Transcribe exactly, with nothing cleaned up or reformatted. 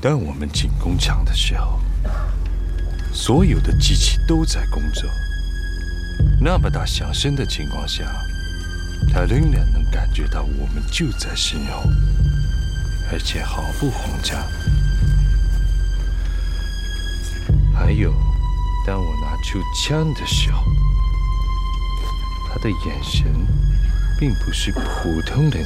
当我们进工厂的时候，所有的机器都在工作，那么大响声的情况下，他仍然能感觉到我们就在身后，而且毫不慌张。还有，当我拿出枪的时候，他的眼神并不是普通的